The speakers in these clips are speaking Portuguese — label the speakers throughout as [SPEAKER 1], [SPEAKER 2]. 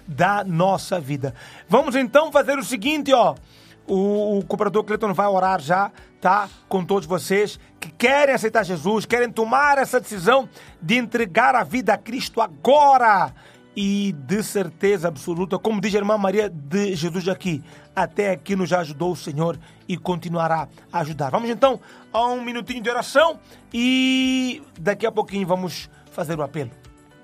[SPEAKER 1] da nossa vida. Vamos então fazer o seguinte, ó. O cooperador Cleiton vai orar já, tá? Com todos vocês que querem aceitar Jesus, querem tomar essa decisão de entregar a vida a Cristo agora. E de certeza absoluta, como diz a irmã Maria de Jesus aqui, até aqui nos já ajudou o Senhor e continuará a ajudar. Vamos então a um minutinho de oração e daqui a pouquinho vamos fazer o apelo.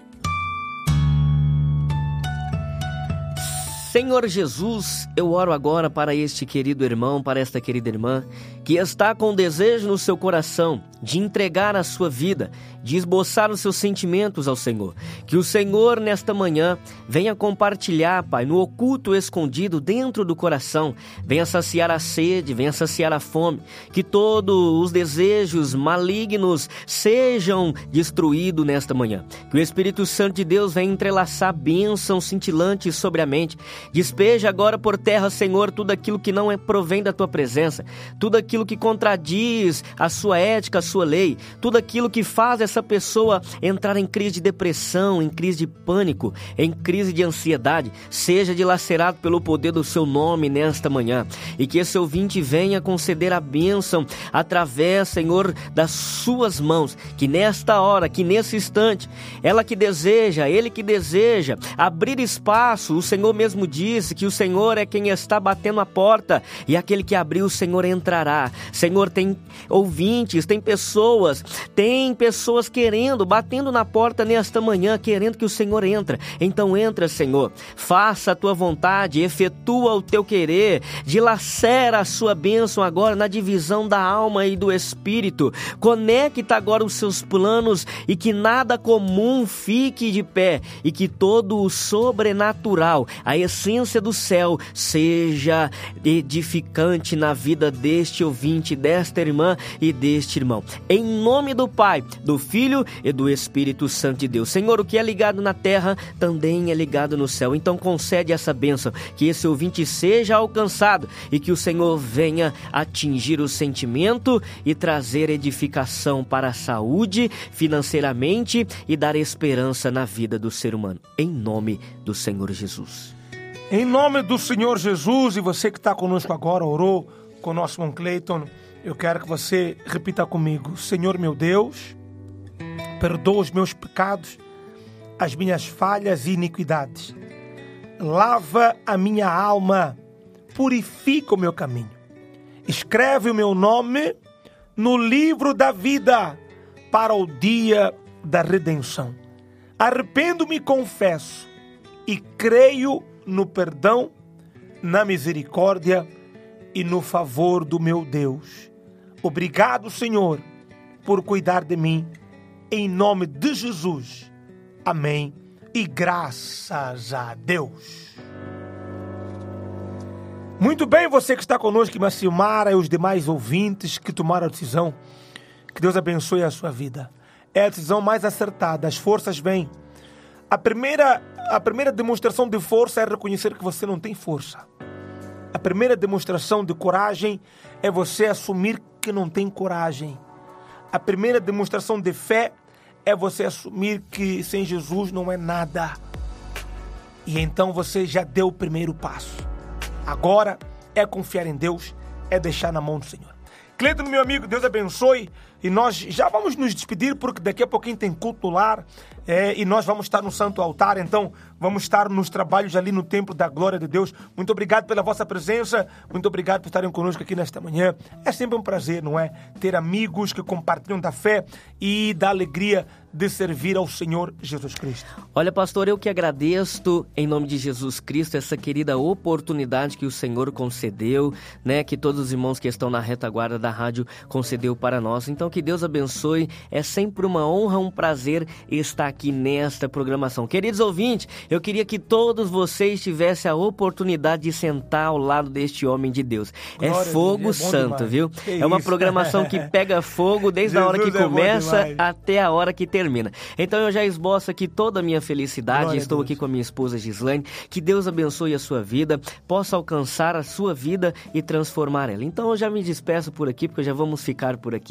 [SPEAKER 2] Senhor Jesus, eu oro agora para este querido irmão, para esta querida irmã, que está com desejo no seu coração de entregar a sua vida, de esboçar os seus sentimentos ao Senhor. Que o Senhor, nesta manhã, venha compartilhar, Pai, no oculto escondido dentro do coração, venha saciar a sede, venha saciar a fome, que todos os desejos malignos sejam destruídos nesta manhã. Que o Espírito Santo de Deus venha entrelaçar bênçãos cintilantes sobre a mente. Despeja agora por terra, Senhor, tudo aquilo que não provém da Tua presença, tudo aquilo que contradiz a Sua ética, a Sua lei, tudo aquilo que faz essa pessoa entrar em crise de depressão, em crise de pânico, em crise de ansiedade, seja dilacerado pelo poder do Seu nome nesta manhã, e que esse ouvinte venha conceder a bênção através, Senhor, das Suas mãos, que nesta hora, que nesse instante, ela que deseja, ele que deseja abrir espaço, o Senhor mesmo disse que o Senhor é quem está batendo a porta, e aquele que abriu, o Senhor entrará. Senhor, tem ouvintes, tem pessoas querendo, batendo na porta nesta manhã, querendo que o Senhor entre. Então entra, Senhor, faça a Tua vontade, efetua o Teu querer, dilacera a Sua bênção agora na divisão da alma e do Espírito, conecta agora os Seus planos e que nada comum fique de pé e que todo o sobrenatural, a essência do céu, seja edificante na vida deste ouvinte, desta irmã e deste irmão. Em nome do Pai, do Filho e do Espírito Santo de Deus. Senhor, o que é ligado na terra também é ligado no céu. Então concede essa bênção, que esse ouvinte seja alcançado e que o Senhor venha atingir o sentimento e trazer edificação para a saúde, financeiramente, e dar esperança na vida do ser humano. Em nome do Senhor Jesus.
[SPEAKER 1] Em nome do Senhor Jesus, e você que está conosco agora, orou com o nosso irmão Cleiton, eu quero que você repita comigo: Senhor meu Deus, perdoa os meus pecados, as minhas falhas e iniquidades. Lava a minha alma, purifica o meu caminho. Escreve o meu nome no livro da vida para o dia da redenção. Arrependo-me e confesso e creio no perdão, na misericórdia e no favor do meu Deus. Obrigado, Senhor, por cuidar de mim. Em nome de Jesus. Amém. E graças a Deus. Muito bem, você que está conosco, irmã Silmara, e os demais ouvintes que tomaram a decisão. Que Deus abençoe a sua vida. É a decisão mais acertada. As forças vêm. A primeira demonstração de força é reconhecer que você não tem força. A primeira demonstração de coragem é você assumir que não tem coragem. A primeira demonstração de fé é você assumir que sem Jesus não é nada. E então você já deu o primeiro passo. Agora é confiar em Deus, é deixar na mão do Senhor. Cleiton, meu amigo, Deus abençoe. E nós já vamos nos despedir, porque daqui a pouquinho tem culto no lar, e nós vamos estar no Santo Altar, então vamos estar nos trabalhos ali no Templo da Glória de Deus. Muito obrigado pela vossa presença, muito obrigado por estarem conosco aqui nesta manhã. É sempre um prazer, não é? Ter amigos que compartilham da fé e da alegria de servir ao Senhor Jesus Cristo.
[SPEAKER 2] Olha, pastor, eu que agradeço em nome de Jesus Cristo essa querida oportunidade que o Senhor concedeu, né? Que todos os irmãos que estão na retaguarda da rádio concedeu para nós. Então que Deus abençoe, é sempre uma honra, um prazer estar aqui nesta programação. Queridos ouvintes, eu queria que todos vocês tivessem a oportunidade de sentar ao lado deste homem de Deus. É fogo santo, demais. Viu? É uma programação que pega fogo desde a hora que começa até a hora que termina. Então eu já esboço aqui toda a minha felicidade. Glória Estou aqui com a minha esposa Gislaine. Que Deus abençoe a sua vida, possa alcançar a sua vida e transformar ela. Então eu já me despeço por aqui, porque já vamos ficar por aqui. E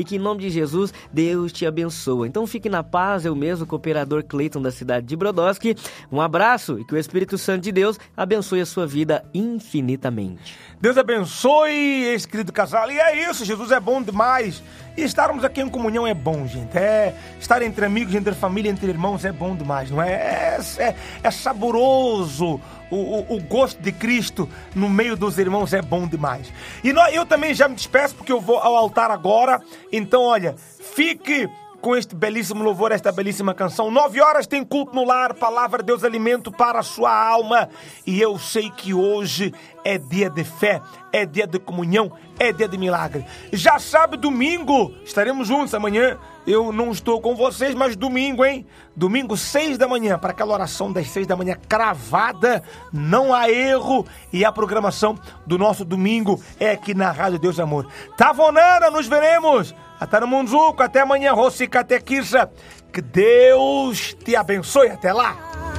[SPEAKER 2] e que em nome de Jesus, Deus te abençoa. Então fique na paz, eu mesmo, cooperador Cleiton da cidade de Brodowski. Um abraço e que o Espírito Santo de Deus abençoe a sua vida infinitamente.
[SPEAKER 1] Deus abençoe esse querido casal. E é isso, Jesus é bom demais. E estarmos aqui em comunhão é bom, gente. Estar entre amigos, entre família, entre irmãos é bom demais, não é? É saboroso. O gosto de Cristo no meio dos irmãos é bom demais. E eu também já me despeço porque eu vou ao altar agora. Então, olha, fique com este belíssimo louvor, esta belíssima canção. 9 horas tem culto no lar, palavra de Deus, alimento para a sua alma. E eu sei que hoje é dia de fé, é dia de comunhão, é dia de milagre. Já sabe, domingo, estaremos juntos amanhã. Eu não estou com vocês, mas domingo, hein? Domingo, 6 da manhã, para aquela oração das 6 da manhã cravada, não há erro. E a programação do nosso domingo é aqui na Rádio Deus Amor. Tavonana, nos veremos. Até no Munzuco, até amanhã, Rossi Catequisa. Que Deus te abençoe. Até lá.